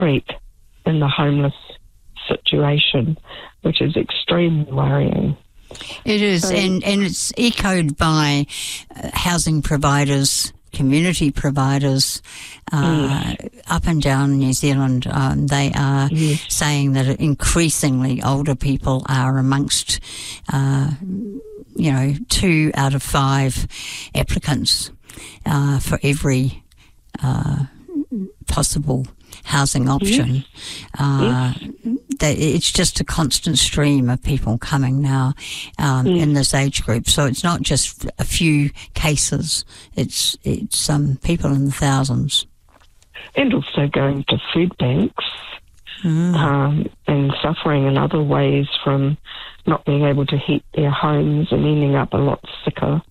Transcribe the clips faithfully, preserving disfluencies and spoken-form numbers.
street in the homeless situation, which is extremely worrying. It is, so, and, and it's echoed by uh, housing providers, community providers uh, yes. up and down New Zealand. Um, they are yes. saying that increasingly older people are amongst, uh, you know, two out of five applicants uh, for every uh, possible housing option. Yes. Uh, yes. They, it's just a constant stream of people coming now um, yes. in this age group. So it's not just a few cases. It's it's um, people in the thousands. And also going to food banks mm. um, and suffering in other ways from not being able to heat their homes and ending up a lot sicker.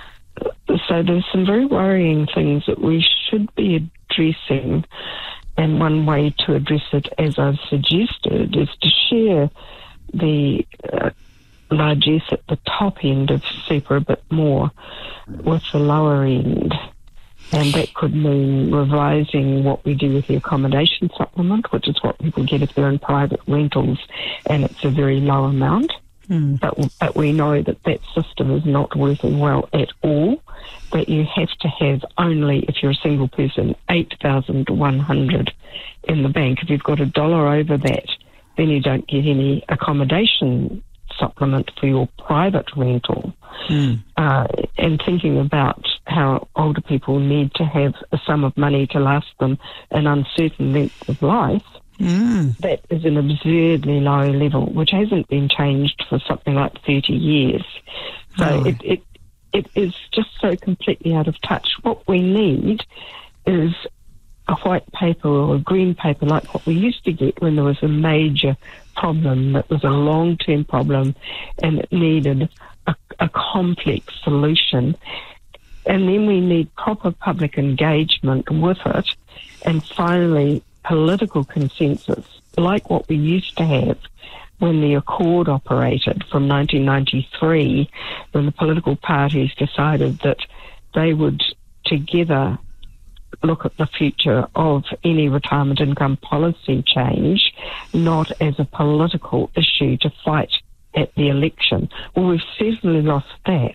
So there's some very worrying things that we should be addressing. And one way to address it, as I've suggested, is to share the uh, largesse at the top end of super a bit more with the lower end. And that could mean revising what we do with the accommodation supplement, which is what people get if they're in private rentals, and it's a very low amount. Mm. But, but we know that that system is not working well at all, that you have to have only, if you're a single person, eight thousand one hundred in the bank. If you've got a dollar over that, then you don't get any accommodation supplement for your private rental. Mm. Uh, and thinking about how older people need to have a sum of money to last them an uncertain length of life, Mm. that is an absurdly low level, which hasn't been changed for something like thirty years. So oh. it, it it is just so completely out of touch. What we need is a white paper or a green paper like what we used to get when there was a major problem that was a long-term problem and it needed a, a complex solution. And then we need proper public engagement with it, and finally political consensus, like what we used to have when the Accord operated from nineteen ninety-three, when the political parties decided that they would together look at the future of any retirement income policy change, not as a political issue to fight at the election. Well, we've certainly lost that.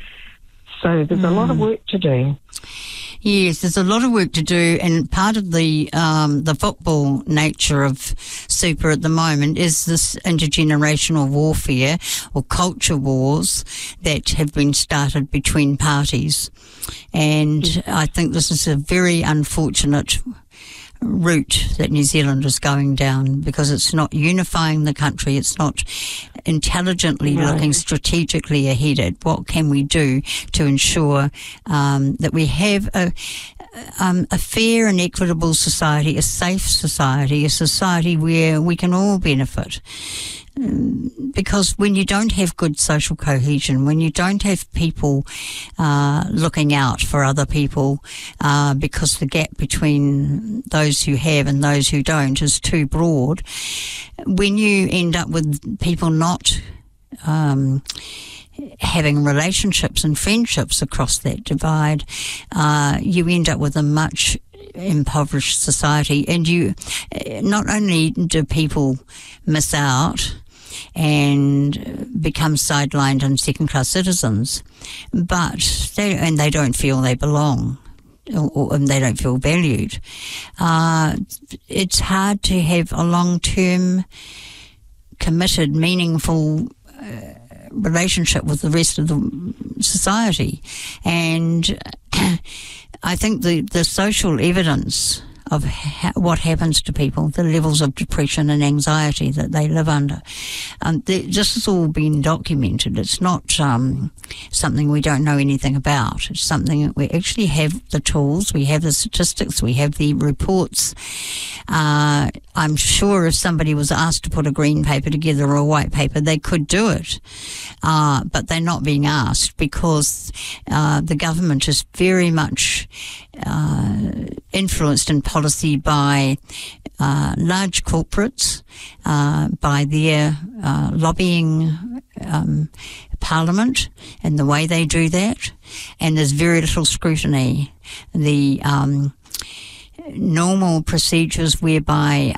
So there's mm. a lot of work to do. Yes, there's a lot of work to do, and part of the um, the football nature of super at the moment is this intergenerational warfare or culture wars that have been started between parties. And mm. I think this is a very unfortunate route that New Zealand is going down, because it's not unifying the country, it's not intelligently no. looking strategically ahead at what can we do to ensure um, that we have a Um, a fair and equitable society, a safe society, a society where we can all benefit. Um, because when you don't have good social cohesion, when you don't have people uh, looking out for other people, uh, because the gap between those who have and those who don't is too broad, when you end up with people not um, having relationships and friendships across that divide, uh, you end up with a much impoverished society. And you, not only do people miss out and become sidelined and second-class citizens, but they, and they don't feel they belong, or, or and they don't feel valued. Uh, it's hard to have a long-term, committed, meaningful uh, relationship with the rest of the society. And I think the, the social evidence of ha- what happens to people, the levels of depression and anxiety that they live under, um, th- this has all been documented. It's not um, something we don't know anything about. It's something that we actually have the tools, we have the statistics, we have the reports. Uh, I'm sure if somebody was asked to put a green paper together or a white paper, they could do it. Uh, but they're not being asked because uh, the government is very much uh, influenced in policy by uh, large corporates, uh, by their uh, lobbying um, parliament and the way they do that. And there's very little scrutiny. The um, normal procedures whereby